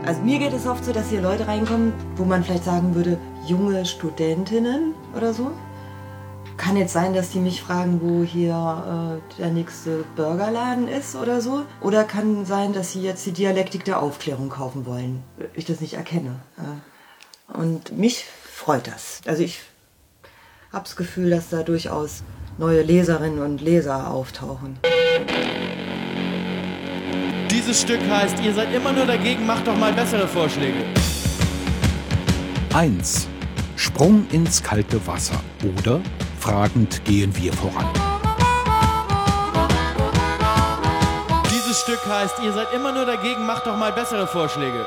Also mir geht es oft so, dass hier Leute reinkommen, wo man vielleicht sagen würde, junge Studentinnen oder so. Kann jetzt sein, dass die mich fragen, wo hier der nächste Burgerladen ist oder so. Oder kann sein, dass sie jetzt die Dialektik der Aufklärung kaufen wollen. Ich das nicht erkenne. Und mich freut das. Also ich habe das Gefühl, dass da durchaus neue Leserinnen und Leser auftauchen. Dieses Stück heißt, ihr seid immer nur dagegen, macht doch mal bessere Vorschläge. 1. Sprung ins kalte Wasser oder fragend gehen wir voran. Dieses Stück heißt, ihr seid immer nur dagegen, macht doch mal bessere Vorschläge.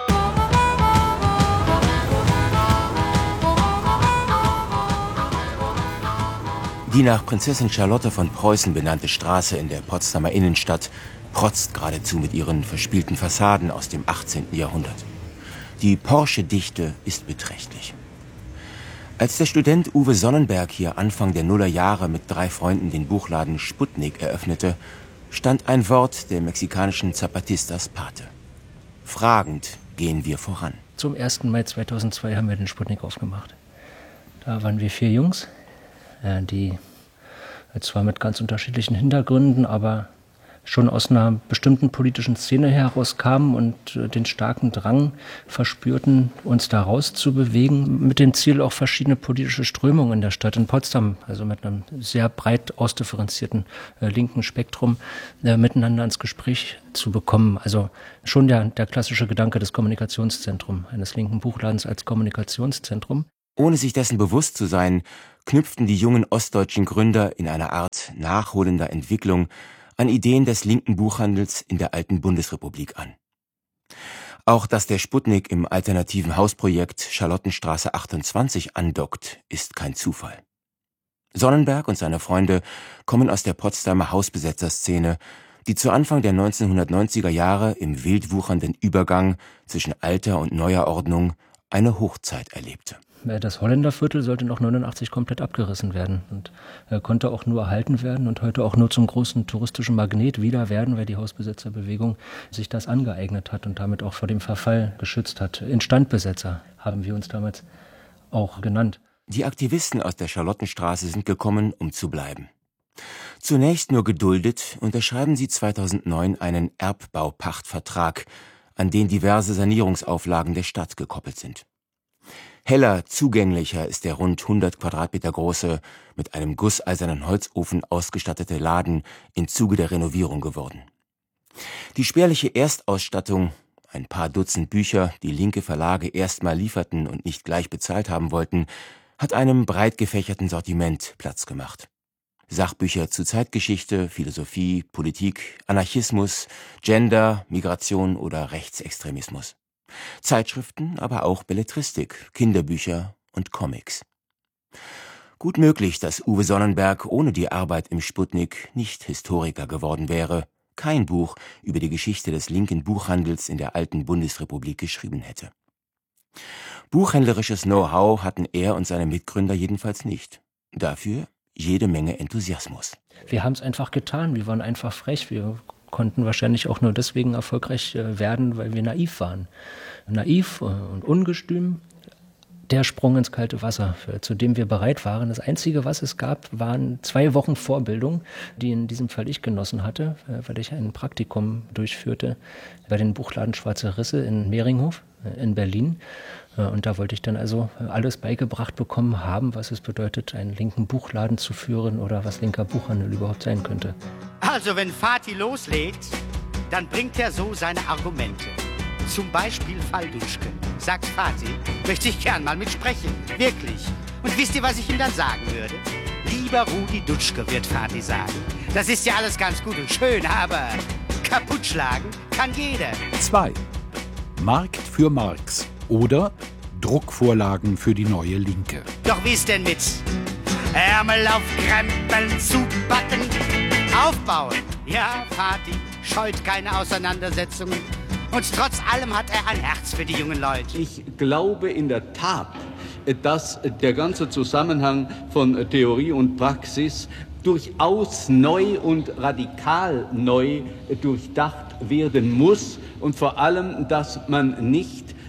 Die nach Prinzessin Charlotte von Preußen benannte Straße in der Potsdamer Innenstadt protzt geradezu mit ihren verspielten Fassaden aus dem 18. Jahrhundert. Die Porsche-Dichte ist beträchtlich. Als der Student Uwe Sonnenberg hier Anfang der Nullerjahre mit 3 Freunden den Buchladen Sputnik eröffnete, stand ein Wort der mexikanischen Zapatistas Pate. Fragend gehen wir voran. Zum 1. Mai 2002 haben wir den Sputnik aufgemacht. Da waren wir 4 Jungs, die zwar mit ganz unterschiedlichen Hintergründen, aber schon aus einer bestimmten politischen Szene herauskamen und den starken Drang verspürten, uns da rauszubewegen, mit dem Ziel auch verschiedene politische Strömungen in der Stadt, in Potsdam, also mit einem sehr breit ausdifferenzierten linken Spektrum, miteinander ins Gespräch zu bekommen. Also schon der klassische Gedanke des Kommunikationszentrums, eines linken Buchladens als Kommunikationszentrum. Ohne sich dessen bewusst zu sein, knüpften die jungen ostdeutschen Gründer in einer Art nachholender Entwicklung an Ideen des linken Buchhandels in der alten Bundesrepublik an. Auch dass der Sputnik im alternativen Hausprojekt Charlottenstraße 28 andockt, ist kein Zufall. Sonnenberg und seine Freunde kommen aus der Potsdamer Hausbesetzerszene, die zu Anfang der 1990er Jahre im wild wuchernden Übergang zwischen alter und neuer Ordnung eine Hochzeit erlebte. Das Holländerviertel sollte noch 89 komplett abgerissen werden und konnte auch nur erhalten werden und heute auch nur zum großen touristischen Magnet wieder werden, weil die Hausbesetzerbewegung sich das angeeignet hat und damit auch vor dem Verfall geschützt hat. Instandbesetzer haben wir uns damals auch genannt. Die Aktivisten aus der Charlottenstraße sind gekommen, um zu bleiben. Zunächst nur geduldet unterschreiben sie 2009 einen Erbbaupachtvertrag, an den diverse Sanierungsauflagen der Stadt gekoppelt sind. Heller, zugänglicher ist der rund 100 Quadratmeter große, mit einem gusseisernen Holzofen ausgestattete Laden im Zuge der Renovierung geworden. Die spärliche Erstausstattung, ein paar Dutzend Bücher, die linke Verlage erstmal lieferten und nicht gleich bezahlt haben wollten, hat einem breit gefächerten Sortiment Platz gemacht. Sachbücher zu Zeitgeschichte, Philosophie, Politik, Anarchismus, Gender, Migration oder Rechtsextremismus. Zeitschriften, aber auch Belletristik, Kinderbücher und Comics. Gut möglich, dass Uwe Sonnenberg ohne die Arbeit im Sputnik nicht Historiker geworden wäre, kein Buch über die Geschichte des linken Buchhandels in der alten Bundesrepublik geschrieben hätte. Buchhändlerisches Know-how hatten er und seine Mitgründer jedenfalls nicht. Dafür jede Menge Enthusiasmus. Wir haben es einfach getan, wir waren einfach frech, wir konnten wahrscheinlich auch nur deswegen erfolgreich werden, weil wir naiv waren. Naiv und ungestüm. Der Sprung ins kalte Wasser, zu dem wir bereit waren. Das Einzige, was es gab, waren 2 Wochen Vorbildung, die in diesem Fall ich genossen hatte, weil ich ein Praktikum durchführte bei den Buchladen Schwarze Risse in Mehringhof in Berlin. Und da wollte ich dann also alles beigebracht bekommen haben, was es bedeutet, einen linken Buchladen zu führen oder was linker Buchhandel überhaupt sein könnte. Also wenn Fatih loslegt, dann bringt er so seine Argumente. Zum Beispiel Fall Duschke. Sagt Fatih, möchte ich gern mal mitsprechen. Wirklich. Und wisst ihr, was ich ihm dann sagen würde? Lieber Rudi Dutschke, wird Fatih sagen. Das ist ja alles ganz gut und schön, aber kaputtschlagen kann jeder. 2. Markt für Marx oder Druckvorlagen für die neue Linke. Doch wie ist denn mit Ärmel auf Krempeln zupacken? Aufbauen. Ja, Fatih scheut keine Auseinandersetzungen. Und trotz allem hat er ein Herz für die jungen Leute. Ich glaube in der Tat, dass der ganze Zusammenhang von Theorie und Praxis durchaus neu und radikal neu durchdacht werden muss. Und vor allem, dass man nicht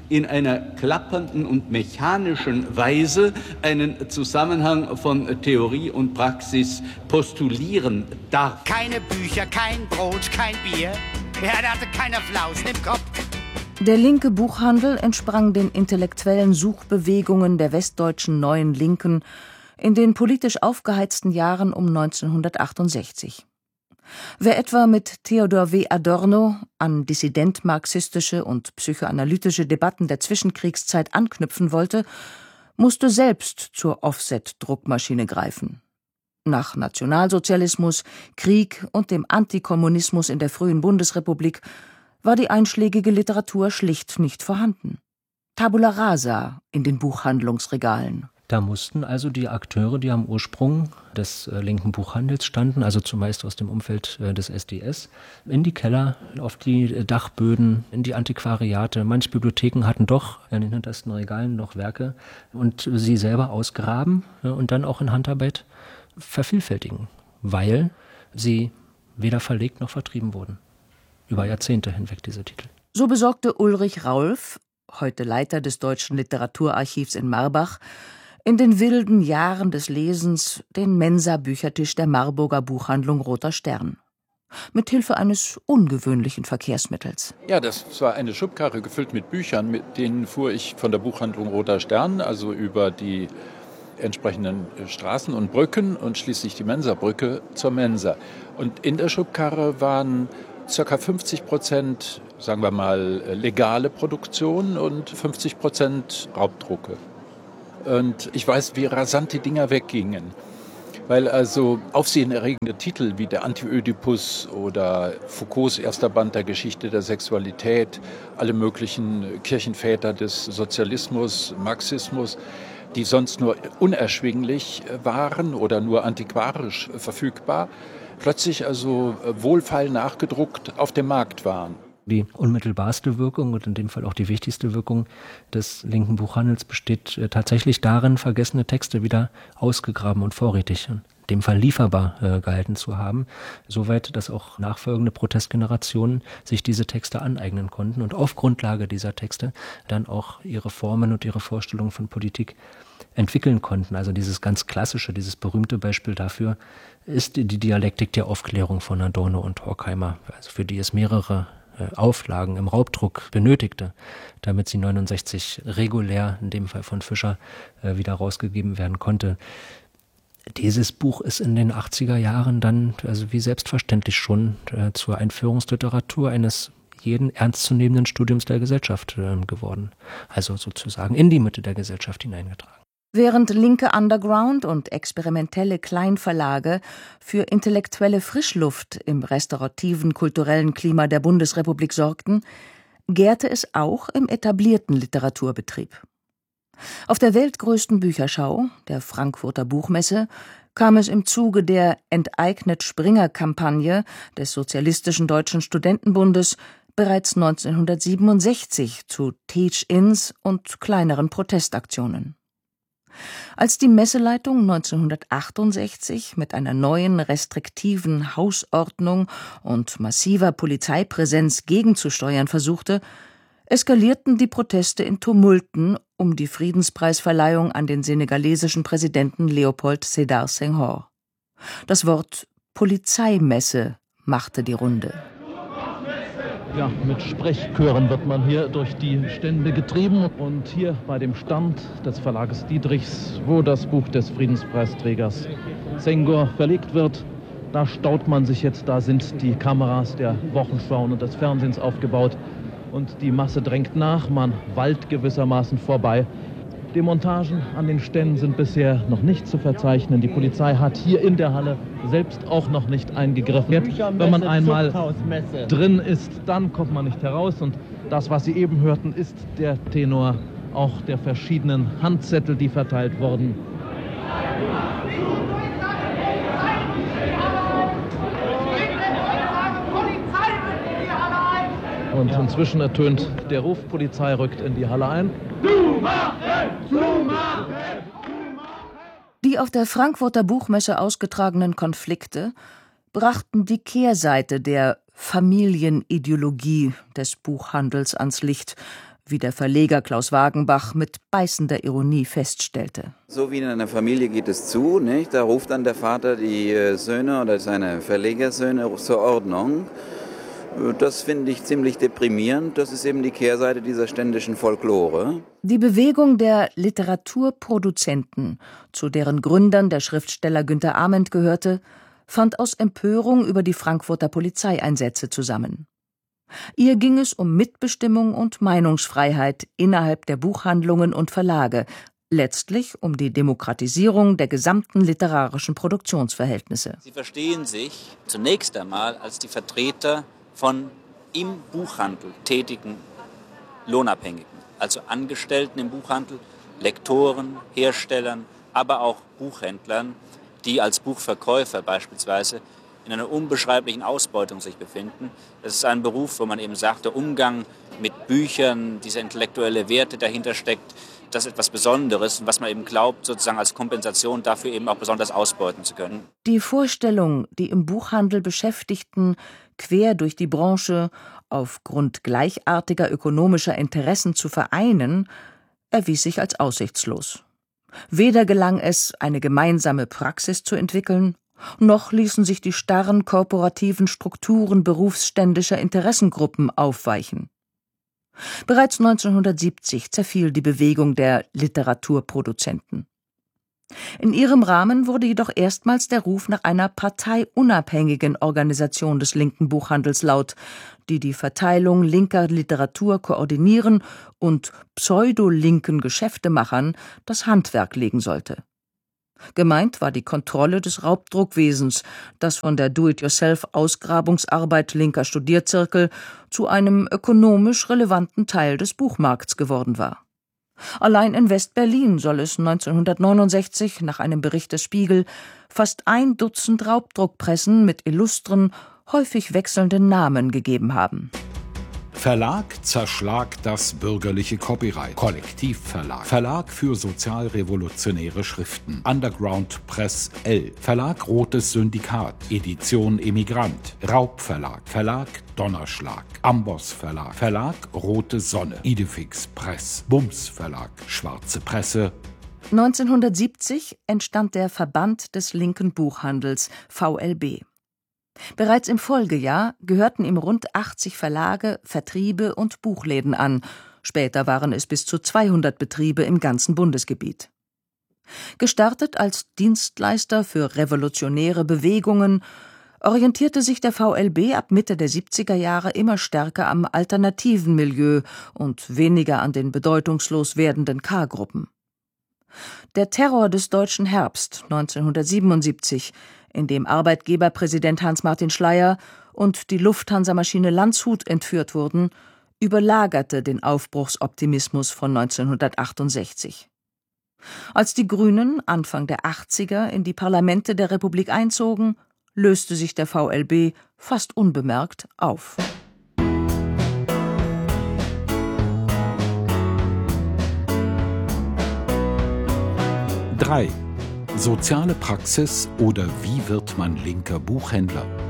in einer klappernden und mechanischen Weise einen Zusammenhang von Theorie und Praxis postulieren darf. Keine Bücher, kein Brot, kein Bier. Er hatte keiner Flausen im Kopf. Der linke Buchhandel entsprang den intellektuellen Suchbewegungen der westdeutschen Neuen Linken in den politisch aufgeheizten Jahren um 1968. Wer etwa mit Theodor W. Adorno an dissident-marxistische und psychoanalytische Debatten der Zwischenkriegszeit anknüpfen wollte, musste selbst zur Offset-Druckmaschine greifen. Nach Nationalsozialismus, Krieg und dem Antikommunismus in der frühen Bundesrepublik war die einschlägige Literatur schlicht nicht vorhanden. Tabula rasa in den Buchhandlungsregalen. Da mussten also die Akteure, die am Ursprung des linken Buchhandels standen, also zumeist aus dem Umfeld des SDS, in die Keller, auf die Dachböden, in die Antiquariate. Manche Bibliotheken hatten doch in den hintersten Regalen noch Werke und sie selber ausgraben und dann auch in Handarbeit vervielfältigen, weil sie weder verlegt noch vertrieben wurden. Über Jahrzehnte hinweg diese Titel. So besorgte Ulrich Raulf, heute Leiter des Deutschen Literaturarchivs in Marbach, in den wilden Jahren des Lesens den Mensa-Büchertisch der Marburger Buchhandlung Roter Stern. Mit Hilfe eines ungewöhnlichen Verkehrsmittels. Ja, das war eine Schubkarre gefüllt mit Büchern, mit denen fuhr ich von der Buchhandlung Roter Stern, also über die entsprechenden Straßen und Brücken und schließlich die Mensa-Brücke zur Mensa. Und in der Schubkarre waren ca. 50%, sagen wir mal, legale Produktion und 50% Raubdrucke. Und ich weiß, wie rasant die Dinger weggingen. Weil also aufsehenerregende Titel wie der Anti-Ödipus oder Foucaults erster Band der Geschichte der Sexualität, alle möglichen Kirchenväter des Sozialismus, Marxismus, die sonst nur unerschwinglich waren oder nur antiquarisch verfügbar, plötzlich also wohlfeil nachgedruckt auf dem Markt waren. Die unmittelbarste Wirkung und in dem Fall auch die wichtigste Wirkung des linken Buchhandels besteht tatsächlich darin, vergessene Texte wieder ausgegraben und vorrätig, in dem Fall lieferbar gehalten zu haben, soweit, dass auch nachfolgende Protestgenerationen sich diese Texte aneignen konnten und auf Grundlage dieser Texte dann auch ihre Formen und ihre Vorstellungen von Politik entwickeln konnten. Also dieses ganz klassische, dieses berühmte Beispiel dafür ist die Dialektik der Aufklärung von Adorno und Horkheimer, also für die es mehrere Auflagen im Raubdruck benötigte, damit sie 69 regulär, in dem Fall von Fischer, wieder rausgegeben werden konnte. Dieses Buch ist in den 80er Jahren dann, also wie selbstverständlich schon, zur Einführungsliteratur eines jeden ernstzunehmenden Studiums der Gesellschaft geworden. Also sozusagen in die Mitte der Gesellschaft hineingetragen. Während linke Underground- und experimentelle Kleinverlage für intellektuelle Frischluft im restaurativen kulturellen Klima der Bundesrepublik sorgten, gärte es auch im etablierten Literaturbetrieb. Auf der weltgrößten Bücherschau, der Frankfurter Buchmesse, kam es im Zuge der Enteignet-Springer-Kampagne des Sozialistischen Deutschen Studentenbundes bereits 1967 zu Teach-ins und kleineren Protestaktionen. Als die Messeleitung 1968 mit einer neuen restriktiven Hausordnung und massiver Polizeipräsenz gegenzusteuern versuchte, eskalierten die Proteste in Tumulten um die Friedenspreisverleihung an den senegalesischen Präsidenten Léopold Sédar Senghor. Das Wort Polizeimesse machte die Runde. Ja, mit Sprechchören wird man hier durch die Stände getrieben. Und hier bei dem Stand des Verlages Dietrichs, wo das Buch des Friedenspreisträgers Senghor verlegt wird, da staut man sich jetzt. Da sind die Kameras der Wochenschauen und des Fernsehens aufgebaut. Und die Masse drängt nach, man wallt gewissermaßen vorbei. Demontagen an den Ständen sind bisher noch nicht zu verzeichnen. Die Polizei hat hier in der Halle selbst auch noch nicht eingegriffen. Wenn man einmal drin ist, dann kommt man nicht heraus. Und das, was Sie eben hörten, ist der Tenor auch der verschiedenen Handzettel, die verteilt wurden. Und inzwischen ertönt der Ruf, Polizei rückt in die Halle ein. Die auf der Frankfurter Buchmesse ausgetragenen Konflikte brachten die Kehrseite der Familienideologie des Buchhandels ans Licht, wie der Verleger Klaus Wagenbach mit beißender Ironie feststellte. So wie in einer Familie geht es zu, nicht? Da ruft dann der Vater die Söhne oder seine Verlegersöhne zur Ordnung. Das finde ich ziemlich deprimierend. Das ist eben die Kehrseite dieser ständischen Folklore. Die Bewegung der Literaturproduzenten, zu deren Gründern der Schriftsteller Günter Ament gehörte, fand aus Empörung über die Frankfurter Polizeieinsätze zusammen. Ihr ging es um Mitbestimmung und Meinungsfreiheit innerhalb der Buchhandlungen und Verlage, letztlich um die Demokratisierung der gesamten literarischen Produktionsverhältnisse. Sie verstehen sich zunächst einmal als die Vertreter von im Buchhandel tätigen Lohnabhängigen, also Angestellten im Buchhandel, Lektoren, Herstellern, aber auch Buchhändlern, die als Buchverkäufer beispielsweise in einer unbeschreiblichen Ausbeutung sich befinden. Das ist ein Beruf, wo man eben sagt, der Umgang mit Büchern, diese intellektuelle Werte dahinter steckt, das ist etwas Besonderes und was man eben glaubt, sozusagen als Kompensation dafür eben auch besonders ausbeuten zu können. Die Vorstellung, die im Buchhandel Beschäftigten quer durch die Branche aufgrund gleichartiger ökonomischer Interessen zu vereinen, erwies sich als aussichtslos. Weder gelang es, eine gemeinsame Praxis zu entwickeln, noch ließen sich die starren korporativen Strukturen berufsständischer Interessengruppen aufweichen. Bereits 1970 zerfiel die Bewegung der Literaturproduzenten. In ihrem Rahmen wurde jedoch erstmals der Ruf nach einer parteiunabhängigen Organisation des linken Buchhandels laut, die die Verteilung linker Literatur koordinieren und pseudolinken Geschäftemachern das Handwerk legen sollte. Gemeint war die Kontrolle des Raubdruckwesens, das von der Do-it-yourself-Ausgrabungsarbeit linker Studierzirkel zu einem ökonomisch relevanten Teil des Buchmarkts geworden war. Allein in West-Berlin soll es 1969 nach einem Bericht des Spiegel fast 1 Dutzend Raubdruckpressen mit illustren, häufig wechselnden Namen gegeben haben. Verlag zerschlagt das bürgerliche Copyright. Kollektivverlag. Verlag für sozialrevolutionäre Schriften. Underground Press L. Verlag Rotes Syndikat. Edition Emigrant. Raubverlag. Verlag Donnerschlag. Amboss Verlag. Verlag Rote Sonne. Idefix Press. Bums Verlag. Schwarze Presse. 1970 entstand der Verband des linken Buchhandels, VLB. Bereits im Folgejahr gehörten ihm rund 80 Verlage, Vertriebe und Buchläden an. Später waren es bis zu 200 Betriebe im ganzen Bundesgebiet. Gestartet als Dienstleister für revolutionäre Bewegungen, orientierte sich der VLB ab Mitte der 70er Jahre immer stärker am alternativen Milieu und weniger an den bedeutungslos werdenden K-Gruppen. Der Terror des Deutschen Herbst 1977, in dem Arbeitgeberpräsident Hans-Martin Schleyer und die Lufthansa-Maschine Landshut entführt wurden, überlagerte den Aufbruchsoptimismus von 1968. Als die Grünen Anfang der 80er in die Parlamente der Republik einzogen, löste sich der VLB fast unbemerkt auf. Drei. Soziale Praxis oder wie wird man linker Buchhändler?